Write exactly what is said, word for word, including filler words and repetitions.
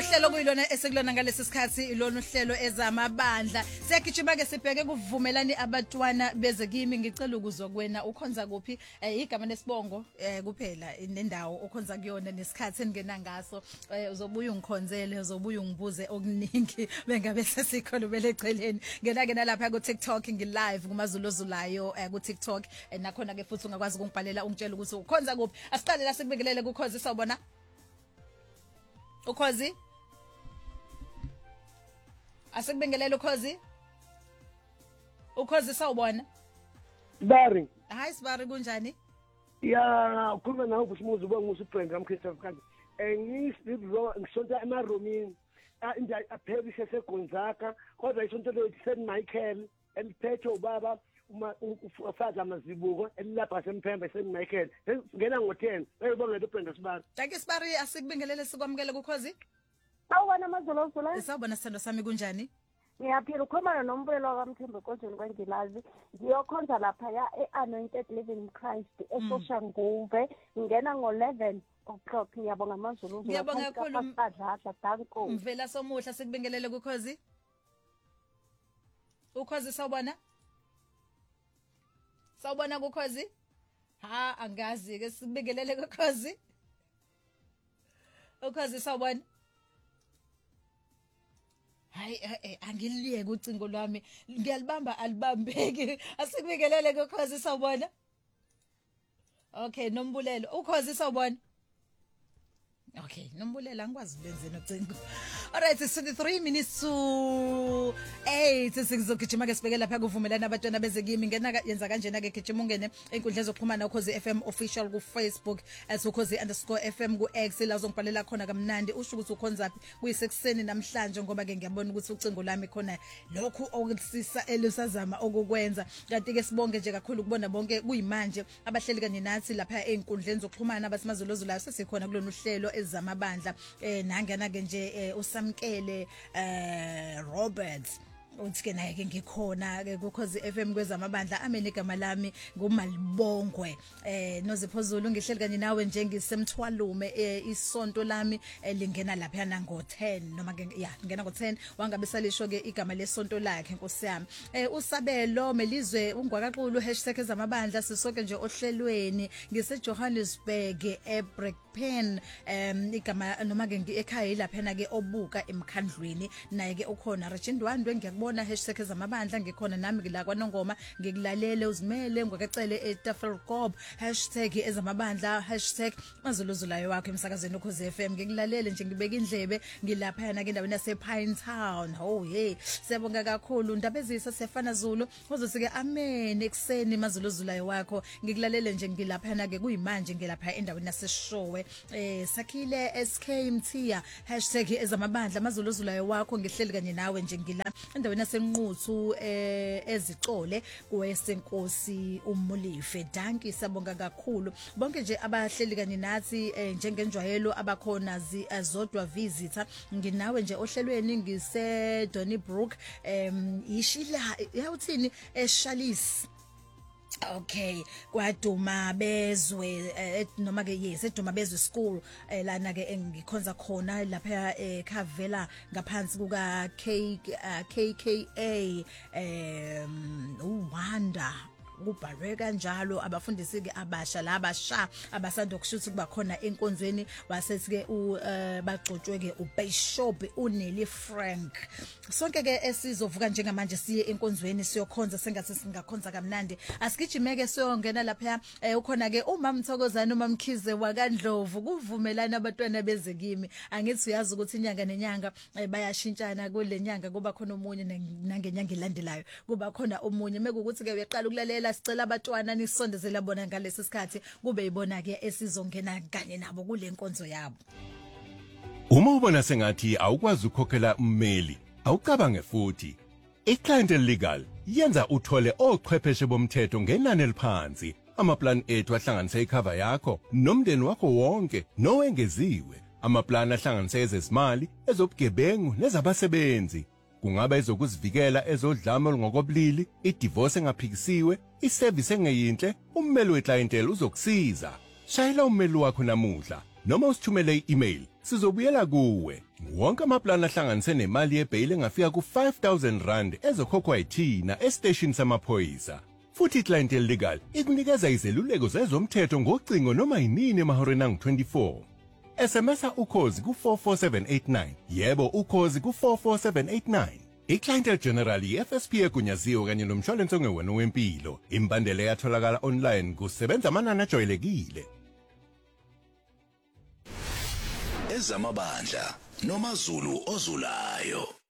uhlelo kuyilona esekulona ngalesi sikhathi ilona uhlelo ezamabandla. Siyagijima ke sibheke kuvumelani abatwana beze kimi ngicela ukuzokwena ukhonza kuphi igama lesibongo kuphela nendawo okhonza kuyona nesikhathi engena ngaso uzobuya ungikhonzele uzobuya ungibuze okuningi bengabe sesikhona bele eceleni ngena ke nalapha ku TikTok ngi live kumaZulu ozulayo ku TikTok nakhona ke futhi ungakwazi ukungibhalela ungitshela ukuthi ukhonza kuphi. Asiqale la sikubekelele kukhozi sawubona Ukhozi Asikubingelele Ukhozi Ukhozi sawubona Sibari Hi Sibari kunjani Ya ukhuluma nawe kusimuzi uba ngusibhenga amkhetha kanti eh ngisiblo ngisonta emaromini nje aphebishe seGonzaga kodwa isonto le Saint Michael eliphethe ubaba uma ufaza amazibuko elilapha semphembe Saint Michael ngena ngo ten bayibonga leBrenda Sibari. Thank you Sibari asikubingelele sikwamukele kuKhozi. Awubona amazolo zolo. Sawubona sithando sami kunjani? Ngiyaphila ukhomana nombulelo wakamthembu ekonjeni kwangilazi ngiyokhonza lapha ya eAnointed Living Christ eSoshanguve ngena ngo eleven o'clock ngiyabonga amazolo ngiyabonga kakhulu badla danko mvela somuhla sikubingelele kuKhozi. Ukhozi sawubona Sawubona kuKhozi ha angazi ke sibingelele kuKhozi. Ukhozi sawubona Hayi angiliyeke ucingo lwami ngiyalibamba alibambeki asikubikelele kuKhozi sawubona Okay nombulelo uKhozi sawubona Okay nombulelo angikwazi benzeni ucingo Alright it's twenty-three minutes to eight sizogijima ke sibeke lapha kuvumelana abatwana beze kimi ngena yenza kanjena ke gijima ungene enkundleni zokuxhumana Ukhozi F M official ku Facebook as ukhozi underscore F M ku X la uzongibhalela khona kamnandi usho ukuthi ukhonzaphi kuyisekuseni namhlanje ngoba ke ngiyabona ukuthi ucingo lami khona lokhu okusisa elisazama okukwenza kanti ke sibonge nje kakhulu kubona bonke kuyimanje abahleli kanye nathi lapha enkundleni zokuxhumana abasimazolozulayo sesikhona kulona uhlelo ezamabandla eh nangena ke nje usamkele eh Robert uthi ke naye ke ngikhona ke kuKhozi F M kwezamabandla amene igama lami nguMalibongwe eh noziphozulu ngihleli kanye nawe nje ngisemthwalume isonto lami lingena lapha na ngo ten noma ke ya ngena ngo ten wangabe salisho ke igama lesonto lakhe Nkosi yami eh usabelo melizwe ungwakaqulu hashtag ezamabandla sisonke nje ohlelweni ngise Johannesburg eBrickpen em igama noma ke ekhaya lapha na ke obuka emkhandlweni naye ke ukhona Rejindwandwe ngiyakubona hashtag ezamabandla ngikhona nami ngila kwaNongoma ngikulalele uzimele ngwakecele eTafelkop hashtag ezamabandla hashtag mazuluzulayo wakho emsakazweni Ukhozi F M ngikulalele nje ngibeka indlebe ngilapha yana ke endaweni yase Pine Town oh hey siyabonga kakhulu ndabezisa sefana Zulu uzosike amen ekseni mazuluzulayo wakho ngikulalele nje ngilapha yana ke kuyimanje ngilapha endaweni yase Showe eh Sakhile S K Mthia hashtag ezamabandla mazuluzulayo wakho ngihleli kanye nawe nje ngila endaweni yasenquthu eh ezicole kuwesenkosi uMulife danki sabonga kakhulu bonke nje abahleli kanye nathi njengenjwayelo abakhona zodwa visitor nginawe nje ohlelweni ngise Donnybrook em ishila yawuthini eShalis Okay kwaduma bezwe noma ke yes eduma bezwe school lana ke ngikhonza khona lapha eKhavela ngaphansi kuka K K A em uWanda kubhalwe kanjalo abafundisi ke abasha labasha abasanda kushuthi kuba khona enkonzweni wasethi ke bagcotshwe ke uBishop uNelly Frank sonke ke esizovuka njengamanje siye enkonzweni siyokhonza sengathi singakhonza kamnandi asigijimeke siyongena lapha ukhona ke uMama Mthokozana uMama Mkhize wakaNdlovu kuvumelana abatwana beze kimi angithi uyazi ukuthi inyanga nenyanga bayashintshana kule nyanga kuba khona umunye nangenyanga elandelayo kuba khona umunye mekuthi ke uyaqala ukulalela sicela abatwana nisondezela bona ngalesi sikhathi kube yibona ke esizongena kanye nabo kule nkonzo yabo. Uma ubona sengathi awukwazi ukukhokhela ummeli awucabange futhi iClient Legal yenza uthole ochwepheshe bomthetho ngenani eliphansi amaplan ethu ahlanganisa icover yakho nomndeni wakho wonke nowengeziwe amaplan ahlanganisa ezezimali ezobugebengu nezabasebenzi kungaba ezokuzivikela ezodlame ngokobulili idivorce engaphikisiwe iservice engeyinhle ummeli weclientele uzokusiza shayela ummeli wakho namuhla noma usithumele i-email sizobuyela kuwe. Wonke amaplani ahlanganise nemali yebail engafika ku five thousand rand ezokhokhwa yithina estation samaphoyisa. Futhi iClientele Legal ikunikeza izeluleko zezomthetho ngocingo noma yinini emahoreni angu twenty-four. S M S ukhozi ku four four seven eight nine. Yebo ukhozi ku four four seven eight nine. iClientele General i-F S P egunyaziwe kanye nomshwalense ongewona wempilo. Imbandela yatholakala online kusebenza amanani ajwayelekile. Ezamabandla noMazulu ozulayo.